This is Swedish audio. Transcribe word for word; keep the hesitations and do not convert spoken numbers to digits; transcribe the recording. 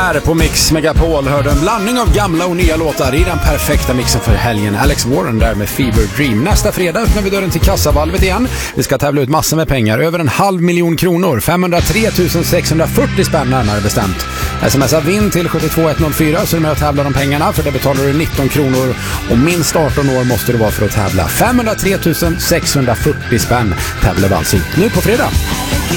Här på Mix Megapol hörde en blandning av gamla och nya låtar i den perfekta mixen för helgen. Alex Warren där med Fever Dream. Nästa fredag öppnar vi dörren till kassavalvet igen. Vi ska tävla ut massor med pengar. Över en halv miljon kronor. femhundratre tusen sexhundrafyrtio spänn närmare bestämt. Smsa vinn till sju två ett noll fyra så är du med och tävlar om pengarna. För det betalar du nitton kronor och minst arton år måste du vara för att tävla. femhundratre tusen sexhundrafyrtio spänn tävlar vi alltså ut nu på fredag.